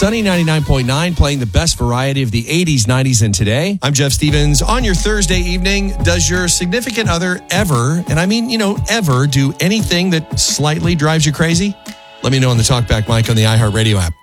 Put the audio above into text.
Sunny 99.9, playing the best variety of the 80s, 90s, and today. I'm Jeff Stevens. On your Thursday evening, does your significant other ever, and I mean, ever, do anything that slightly drives you crazy? Let me know on the Talkback mic on the iHeartRadio app.